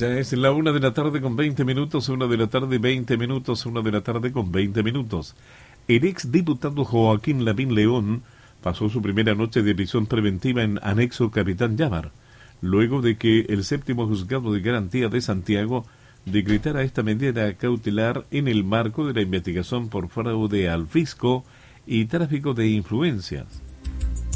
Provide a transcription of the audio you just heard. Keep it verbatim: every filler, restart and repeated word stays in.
Ya es la una de la tarde con veinte minutos, una de la tarde veinte minutos, una de la tarde con veinte minutos. El ex diputado Joaquín Lavín León pasó su primera noche de prisión preventiva en Anexo Capitán Llávar, luego de que el séptimo juzgado de garantía de Santiago decretara esta medida cautelar en el marco de la investigación por fraude al fisco y tráfico de influencias.